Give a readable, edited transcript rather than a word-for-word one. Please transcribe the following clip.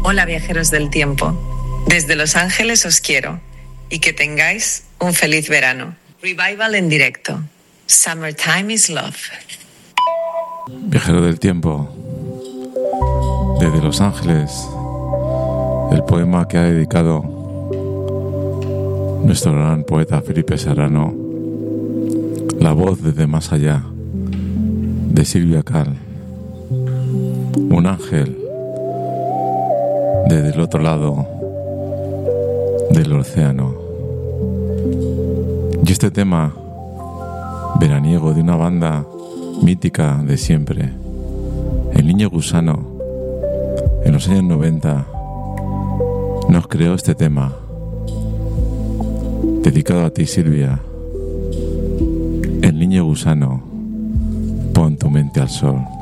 Hola viajeros del tiempo. Desde Los Ángeles os quiero y que tengáis un feliz verano. Revival en directo. Summertime is love. Viajero del tiempo. Desde Los Ángeles, el poema que ha dedicado nuestro gran poeta Felipe Serrano, la voz desde más allá, de Silvia Cal, un ángel desde el otro lado del océano. Y este tema veraniego de una banda mítica de siempre, El Niño Gusano, en los años 90, nos creó este tema, dedicado a ti, Silvia. El Niño Gusano, pon tu mente al sol.